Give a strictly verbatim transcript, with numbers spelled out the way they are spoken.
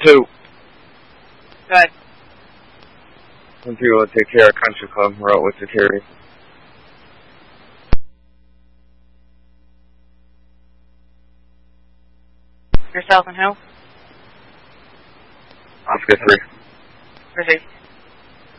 Two. Go ahead. When people take care of Country Club, we're out with security. Yourself and who? Oscar three. Proceed.